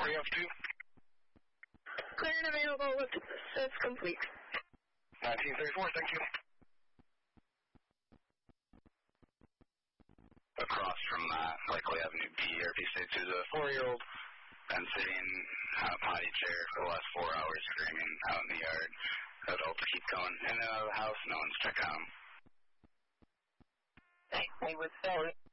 you have to? Clear and available with assist complete. 1934, thank you. Across from Likely Avenue B, RP to the 4-year-old, been sitting on a potty chair for the last 4 hours screaming out in the yard. Adults keep going in and out of the house, no one's checking on them. Thanks, I was sorry.